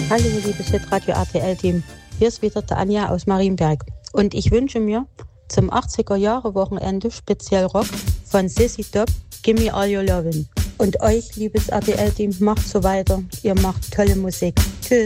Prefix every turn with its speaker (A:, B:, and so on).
A: Hallo, liebes Hitradio RTL-Team. Hier ist wieder der Anja aus Marienberg. Und ich wünsche mir zum 80er-Jahre-Wochenende speziell Rock von Sissy Top, Gimme All Your Lovin'. Und euch, liebes RTL-Team, macht so weiter. Ihr macht tolle Musik. Tschüss.